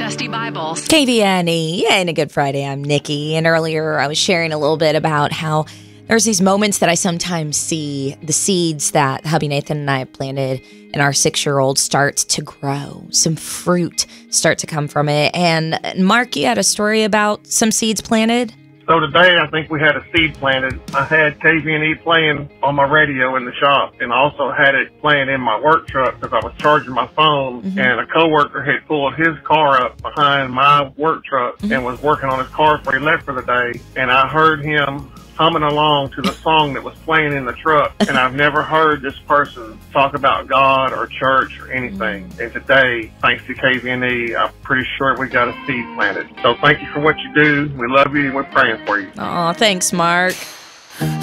Nasty Bibles. KVNE and a good Friday. I'm Nikki. And earlier I was sharing a little bit about how there's these moments that I sometimes see the seeds that hubby Nathan and I have planted and our 6-year-old starts to grow. Some fruit start to come from it. And Mark, you had a story about some seeds planted? So today, I think we had a seed planted. I had KVNE playing on my radio in the shop, and I also had it playing in my work truck because I was charging my phone, and a coworker had pulled his car up behind my work truck and was working on his car before he left for the day, and I heard him humming along to the song that was playing in the truck, and I've never heard this person talk about God or church or anything. And today, thanks to KVNE, I'm pretty sure we got a seed planted. So thank you for what you do. We love you and we're praying for you. Oh, thanks, Mark.